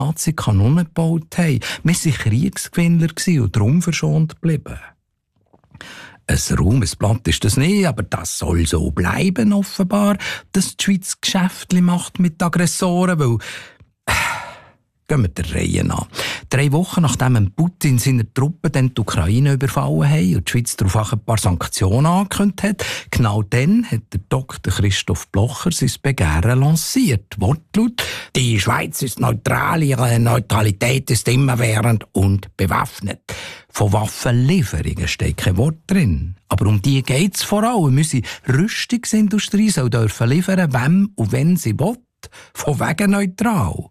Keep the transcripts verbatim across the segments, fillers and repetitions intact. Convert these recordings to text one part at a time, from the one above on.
Nazi-Kanonen gebaut haben. Wir waren Kriegsgewinnler und darum verschont geblieben. Ein Ruhmesblatt ist das nicht, aber das soll so bleiben, offenbar, dass die Schweiz Geschäftchen macht mit Aggressoren, weil... Gehen wir der Reihe nach. Drei Wochen nachdem Putin seine Truppen dann die Ukraine überfallen haben und die Schweiz darauf ein paar Sanktionen angekündigt hat, genau dann hat der Doktor Christoph Blocher sein Begehren lanciert. Wortlaut: Die Schweiz ist neutral, ihre Neutralität ist immerwährend und bewaffnet. Von Waffenlieferungen steht kein Wort drin. Aber um die geht es vor allem. Unsere Rüstungsindustrie soll dürfen liefern, wem und wenn sie will. Von wegen neutral.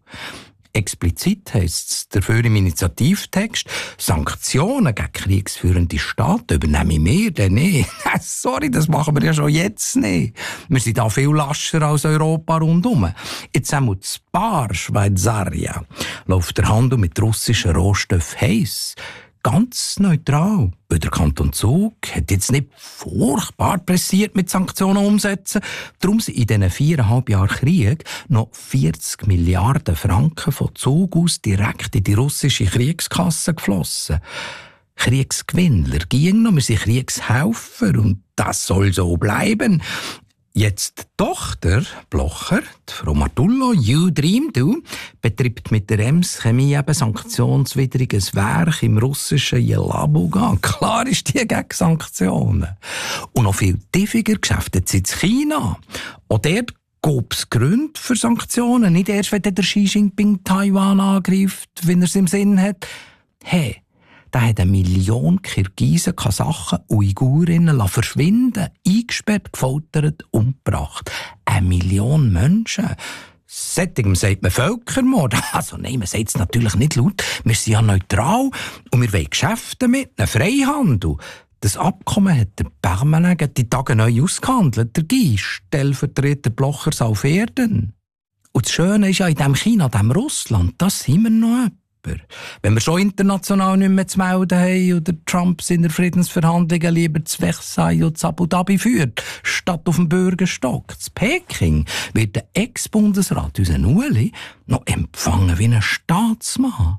Explizit heisst es dafür im Initiativtext, Sanktionen gegen kriegsführende Staaten übernehmen wir denn nicht. Sorry, das machen wir ja schon jetzt nicht. Wir sind da viel lascher als Europa rundum. Jetzt haben wir das Bar Schweizaria. Läuft der Handel mit russischen Rohstoffen heiss. Ganz neutral. Weil der Kanton Zug hat jetzt nicht furchtbar pressiert mit Sanktionen umsetzen. Darum sind in diesen viereinhalb Jahren Krieg noch vierzig Milliarden Franken von Zug aus direkt in die russische Kriegskasse geflossen. Kriegsgewinnler ging noch, wir sind Kriegshelfer und das soll so bleiben. Jetzt die Tochter Blocher, die Frau Martullo, You Dream Du, betreibt mit der Ems Chemie eben sanktionswidriges Werk im russischen Jelabuga. Klar ist die gegen Sanktionen. Und noch viel tiefiger geschäftet sie in China. Auch dort gab es Gründe für Sanktionen. Nicht erst, wenn der Xi Jinping Taiwan angreift, wenn er es im Sinn hat. Hey, da hat eine Million Kirgisen, Kasachen, Uigurinnen verschwinden, eingesperrt, gefoltert, umgebracht. Eine Million Menschen. Sättigem sagt man Völkermord. Also nein, man sagt es natürlich nicht laut. Wir sind ja neutral und wir wollen Geschäfte mit, einen Freihandel. Das Abkommen hat der Permanent die Tage neu ausgehandelt. Der Guy, Stellvertreter Blochers auf Erden. Und das Schöne ist ja, in diesem China, diesem Russland, das sind wir noch. Wenn wir schon international nicht mehr zu melden haben oder Trump seine Friedensverhandlungen lieber zu Versailles und zu Abu Dhabi führt, statt auf dem Bürgerstock. Zu Peking wird der Ex-Bundesrat, unser Ueli, noch empfangen wie ein Staatsmann.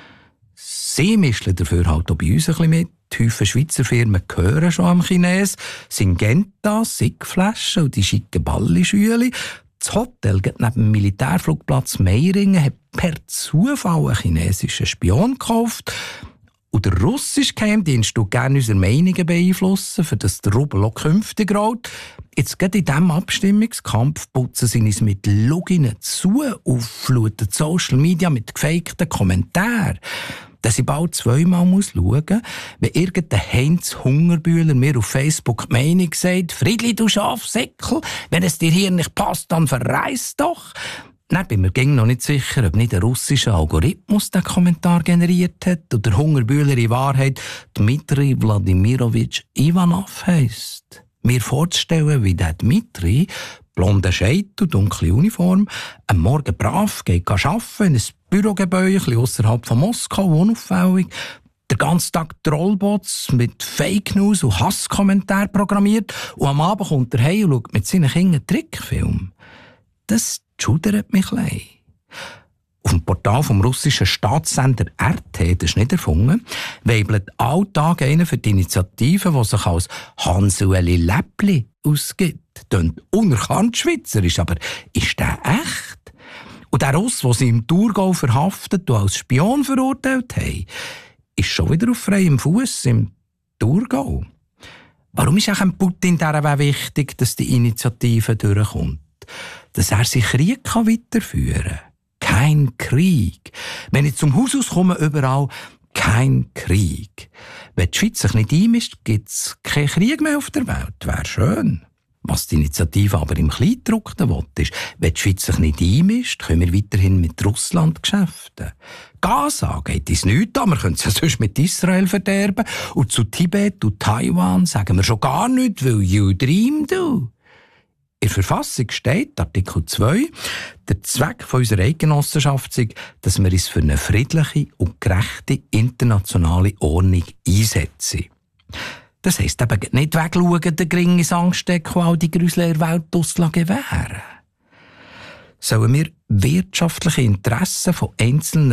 Sie mischen dafür halt auch bei uns ein bisschen mit. Die Häufen Schweizer Firmen gehören schon am Chines, Syngenta, Sigflaschen und die schicken Ballischüli. Das Hotel neben dem Militärflugplatz Meiringen hat per Zufall einen chinesischen Spion gekauft. Und der russische Geheimdienst tut gerne unsere Meinungen beeinflussen, für das der Rubel auch künftig rollt. Jetzt gerade in diesem Abstimmungskampf putzen sie uns mit Loginen zu und fluten Social Media mit gefakten Kommentaren. Dass ich bald zweimal muss schauen, wenn irgendein Heinz Hungerbühler mir auf Facebook die Meinung sagt, «Friedli, du Schafsäckel, wenn es dir hier nicht passt, dann verreis doch!» Dann bin mir gäng noch nicht sicher, ob nicht ein russischer Algorithmus den Kommentar generiert hat oder der Hungerbühler in Wahrheit Dmitri Wladimirovich Ivanov heisst. Mir vorzustellen, wie der Dmitri, blonder Scheitel, dunkle Uniform, am Morgen brav geht arbeiten in ein Bürogebäude ausserhalb von Moskau, unauffällig, den ganzen Tag Trollbots mit Fake News und Hasskommentaren programmiert und am Abend kommt er heim und schaut mit seinen Kindern einen Trickfilm. Das schudert mich ein bisschen. Auf dem Portal vom russischen Staatssender R T, das ist nicht erfunden, weibelt alltag einer für die Initiative, die sich als Hansueli Läppli ausgibt. Tönt unerkannt schweizerisch, aber ist der echt? Und der Russ, den sie im Thurgau verhaftet und als Spion verurteilt haben, ist schon wieder auf freiem Fuß im Thurgau. Warum ist auch Putin dieser wichtig, dass die Initiative durchkommt? Dass er sich Krieg kann weiterführen kann. Kein Krieg. Wenn ich zum Haus auskomme, überall kein Krieg. Wenn die Schweiz sich nicht einmischt, gibt es keinen Krieg mehr auf der Welt. Wäre schön. Was die Initiative aber im Kleingedruckten will, ist, wenn die Schweiz sich nicht einmischt, können wir weiterhin mit Russland geschäften. Gaza geht uns nichts an, wir können es ja sonst mit Israel verderben. Und zu Tibet und Taiwan sagen wir schon gar nichts, weil you dream do. In der Verfassung steht, Artikel zwei, der Zweck von unserer Eidgenossenschaft ist, dass wir uns für eine friedliche und gerechte internationale Ordnung einsetzen. Das heisst eben nicht wegschauen, den Gring ins Angst stecken und all die Grüsler Welt auslassen gewähren. sollen wir wirtschaftliche Interessen von einzelnen